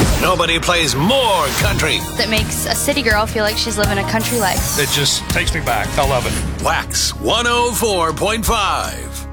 Nobody plays more country. That makes a city girl feel like she's living a country life. It just takes me back. I love it. Wax 104.5.